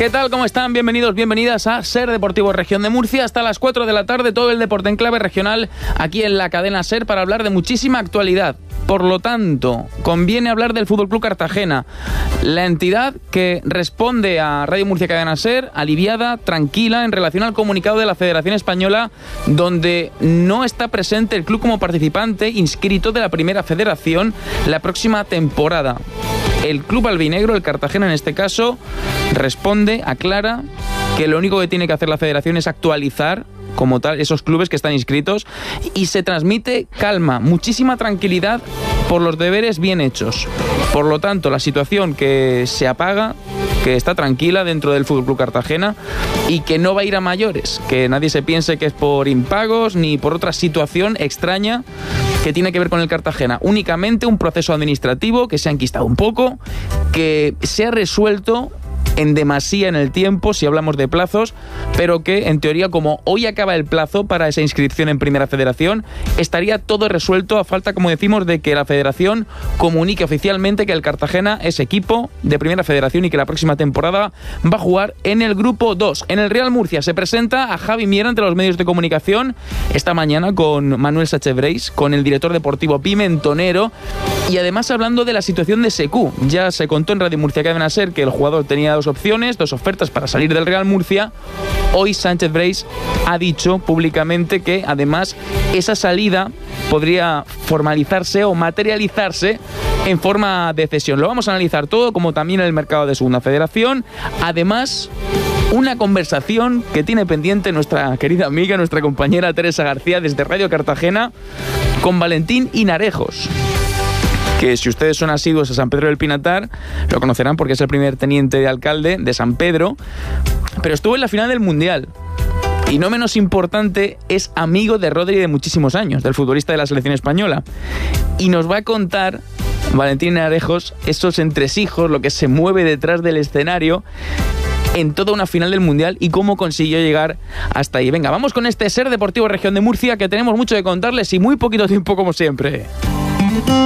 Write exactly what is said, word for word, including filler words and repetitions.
¿Qué tal? ¿Cómo están? Bienvenidos, bienvenidas a SER Deportivo Región de Murcia. Hasta las cuatro de la tarde, todo el deporte en clave regional aquí en la cadena SER para hablar de muchísima actualidad. Por lo tanto, conviene hablar del F C Cartagena, la entidad que responde a Radio Murcia Cadena SER, aliviada, tranquila, en relación al comunicado de la Federación Española, donde no está presente el club como participante inscrito de la Primera Federación la próxima temporada. El club albinegro, el Cartagena en este caso, responde, aclara que lo único que tiene que hacer la Federación es actualizar como tal esos clubes que están inscritos y se transmite calma, muchísima tranquilidad por los deberes bien hechos. Por lo tanto, la situación que se apaga, que está tranquila dentro del F C Cartagena y que no va a ir a mayores, que nadie se piense que es por impagos ni por otra situación extraña que tiene que ver con el Cartagena. Únicamente un proceso administrativo que se ha enquistado un poco, que se ha resuelto en demasía en el tiempo, si hablamos de plazos, pero que en teoría, como hoy acaba el plazo para esa inscripción en Primera Federación, estaría todo resuelto a falta, como decimos, de que la Federación comunique oficialmente que el Cartagena es equipo de Primera Federación y que la próxima temporada va a jugar en el Grupo dos. En el Real Murcia se presenta a Javi Miera ante los medios de comunicación esta mañana con Manuel Sachevreis, con el director deportivo Pimentonero, y además hablando de la situación de Sekou. Ya se contó en Radio Murcia Cadena SER que el jugador tenía dos opciones, dos ofertas para salir del Real Murcia. Hoy Sachevreis ha dicho públicamente que además esa salida podría formalizarse o materializarse en forma de cesión. Lo vamos a analizar todo, como también el mercado de Segunda Federación. Además, una conversación que tiene pendiente nuestra querida amiga, nuestra compañera Teresa García desde Radio Cartagena con Valentín Hinarejos, que si ustedes son asiduos a San Pedro del Pinatar, lo conocerán porque es el primer teniente de alcalde de San Pedro, pero estuvo en la final del Mundial. Y no menos importante, es amigo de Rodri de muchísimos años, del futbolista de la selección española. Y nos va a contar Valentín Hinarejos esos entresijos, lo que se mueve detrás del escenario en toda una final del Mundial y cómo consiguió llegar hasta ahí. Venga, vamos con este SER Deportivo Región de Murcia, que tenemos mucho que contarles y muy poquito tiempo como siempre.